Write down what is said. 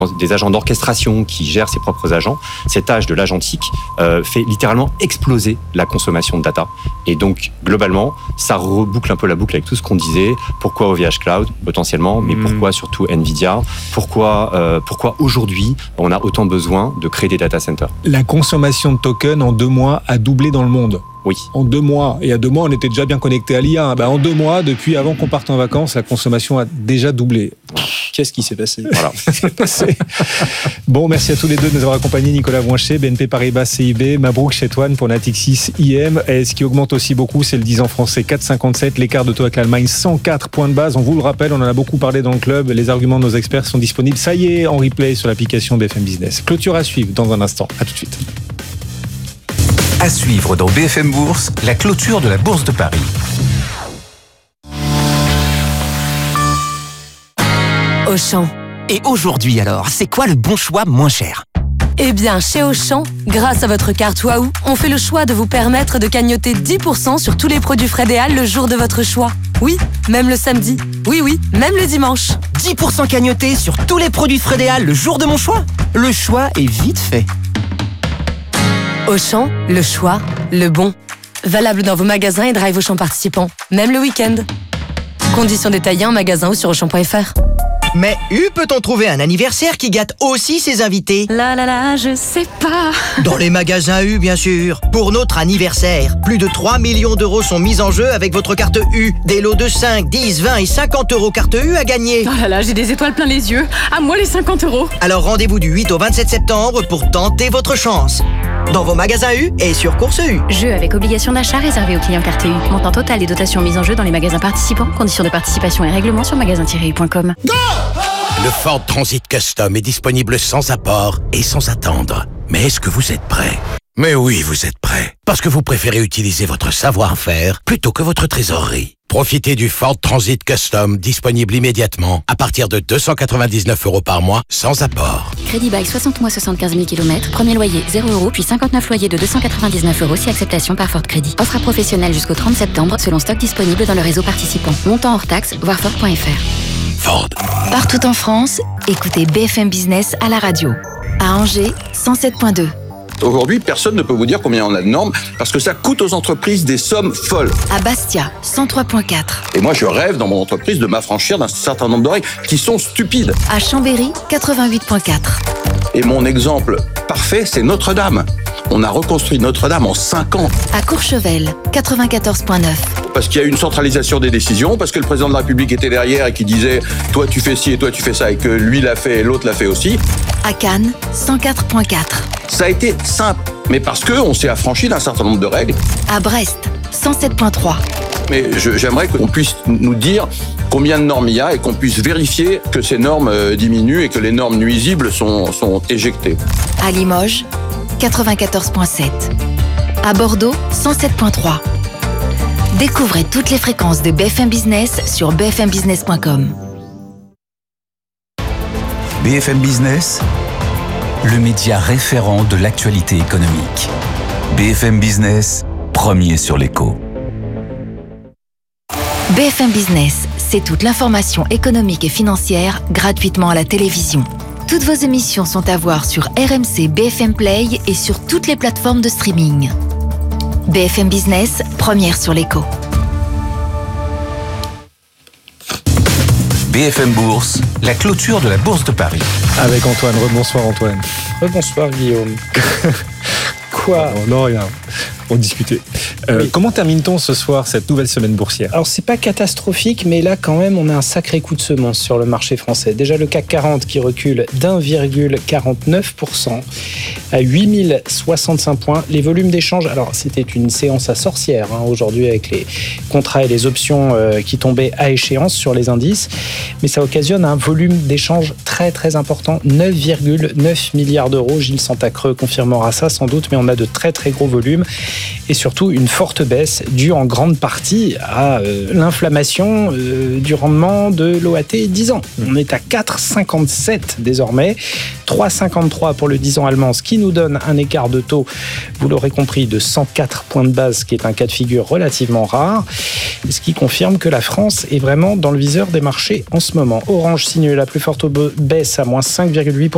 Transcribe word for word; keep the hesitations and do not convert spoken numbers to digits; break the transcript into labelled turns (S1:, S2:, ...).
S1: des agents d'orchestration qui gèrent ses propres agents, cet âge de l'agent T I C euh, fait littéralement exploser la consommation de data. Et donc, globalement, ça reboucle un peu la boucle avec tout ce qu'on disait. Pourquoi O V H Cloud, potentiellement, mais mmh. pourquoi surtout NVIDIA ? Pourquoi, euh, pourquoi aujourd'hui, on a autant besoin de créer des data centers ?
S2: La consommation de tokens en deux mois a doublé dans le monde.
S1: Oui.
S2: En deux mois. Et à deux mois, on était déjà bien connecté à l'I A. Ben, en deux mois, depuis avant qu'on parte en vacances, la consommation a déjà doublé.
S3: Qu'est-ce qui s'est passé ?
S2: Voilà. Bon, merci à tous les deux de nous avoir accompagnés. Nicolas Voincher, B N P Paribas C I B, Mabrouk Chetouane pour Natixis I M. Et ce qui augmente aussi beaucoup, c'est le dix ans français quatre virgule cinquante-sept. L'écart de taux avec l'Allemagne, cent quatre points de base. On vous le rappelle, on en a beaucoup parlé dans le club. Les arguments de nos experts sont disponibles. Ça y est, en replay sur l'application B F M Business. Clôture à suivre dans un instant. À tout de suite.
S4: À suivre dans B F M Bourse, la clôture de la Bourse de Paris.
S5: Auchan.
S6: Et aujourd'hui alors, c'est quoi le bon choix moins cher ?
S5: Eh bien, chez Auchan, grâce à votre carte Waouh, on fait le choix de vous permettre de cagnotter dix pour cent sur tous les produits Frédéal le jour de votre choix. Oui, même le samedi. Oui, oui, même le dimanche.
S6: dix pour cent cagnotés sur tous les produits Frédéal le jour de mon choix ? Le choix est vite fait.
S5: Auchan, le choix, le bon. Valable dans vos magasins et drive Auchan participants, même le week-end. Conditions détaillées en magasin ou sur auchan point f r.
S6: Mais U peut-on trouver un anniversaire qui gâte aussi ses invités ?
S7: Là là là, je sais pas.
S6: Dans les magasins U, bien sûr. Pour notre anniversaire, plus de trois millions d'euros sont mis en jeu avec votre carte U. Des lots de cinq, dix, vingt et cinquante euros carte U à gagner.
S7: Oh là là, j'ai des étoiles plein les yeux. À moi les cinquante euros.
S6: Alors rendez-vous du huit au vingt-sept septembre pour tenter votre chance. Dans vos magasins U et sur Course U.
S7: Jeu avec obligation d'achat réservé aux clients carte U. Montant total des dotations mises en jeu dans les magasins participants. Conditions de participation et règlements sur magasin tiret u point com.
S8: Go! Le Ford Transit Custom est disponible sans apport et sans attendre. Mais est-ce que vous êtes prêt ? Mais oui, vous êtes prêt. Parce que vous préférez utiliser votre savoir-faire plutôt que votre trésorerie. Profitez du Ford Transit Custom disponible immédiatement à partir de deux cent quatre-vingt-dix-neuf euros par mois sans apport.
S7: Crédit bail soixante mois, soixante-quinze mille kilomètres. Premier loyer zéro euros puis cinquante-neuf loyers de deux cent quatre-vingt-dix-neuf euros si acceptation par Ford Crédit. Offre à professionnels jusqu'au trente septembre selon stock disponible dans le réseau participant. Montant hors taxe, voir Ford point f r.
S8: Ford.
S5: Partout en France, écoutez B F M Business à la radio. À Angers, cent sept virgule deux.
S9: Aujourd'hui, personne ne peut vous dire combien on a de normes parce que ça coûte aux entreprises des sommes folles.
S5: À Bastia, cent trois virgule quatre.
S9: Et moi, je rêve dans mon entreprise de m'affranchir d'un certain nombre de règles qui sont stupides.
S5: À Chambéry, quatre-vingt-huit virgule quatre.
S9: Et mon exemple parfait, c'est Notre-Dame. On a reconstruit Notre-Dame en cinq ans.
S5: À Courchevel, quatre-vingt-quatorze virgule neuf.
S9: Parce qu'il y a eu une centralisation des décisions, parce que le président de la République était derrière et qui disait « toi tu fais ci et toi tu fais ça » et que lui l'a fait et l'autre l'a fait aussi.
S5: À Cannes, cent quatre virgule quatre.
S9: Ça a été simple, mais parce qu'on s'est affranchi d'un certain nombre de règles.
S5: À Brest, cent sept virgule trois.
S9: Mais je, j'aimerais qu'on puisse nous dire combien de normes il y a et qu'on puisse vérifier que ces normes euh, diminuent et que les normes nuisibles sont, sont éjectées.
S5: À Limoges, quatre-vingt-quatorze virgule sept. À Bordeaux, cent sept virgule trois. Découvrez toutes les fréquences de B F M Business sur b f m business point com.
S4: B F M Business, le média référent de l'actualité économique. B F M Business, premier sur l'écho.
S5: B F M Business, c'est toute l'information économique et financière gratuitement à la télévision. Toutes vos émissions sont à voir sur R M C B F M Play et sur toutes les plateformes de streaming. B F M Business, première sur l'écho.
S4: B F M Bourse, la clôture de la Bourse de Paris.
S2: Avec Antoine. Rebonsoir Antoine.
S3: Rebonsoir Guillaume. Quoi ?
S2: Oh, non, rien. On discutait. Euh,
S3: oui.
S2: Comment termine-t-on ce soir cette nouvelle semaine boursière ?
S3: Alors c'est pas catastrophique, mais là quand même on a un sacré coup de semence sur le marché français. Déjà le C A C quarante qui recule d'un virgule quarante-neuf pour cent à huit mille soixante-cinq points. Les volumes d'échange, alors c'était une séance à sorcière hein, aujourd'hui avec les contrats et les options euh, qui tombaient à échéance sur les indices, mais ça occasionne un volume d'échange très très important, neuf virgule neuf milliards d'euros. Gilles Santacreux confirmera ça sans doute, mais on a de très très gros volumes. Et surtout une forte baisse due en grande partie à euh, l'inflammation euh, du rendement de l'O A T dix ans. On est à quatre virgule cinquante-sept désormais, trois virgule cinquante-trois pour le dix ans allemand, ce qui nous donne un écart de taux, vous l'aurez compris, de cent quatre points de base, ce qui est un cas de figure relativement rare, ce qui confirme que la France est vraiment dans le viseur des marchés en ce moment. Orange signe la plus forte baisse à moins cinq virgule huit pour cent.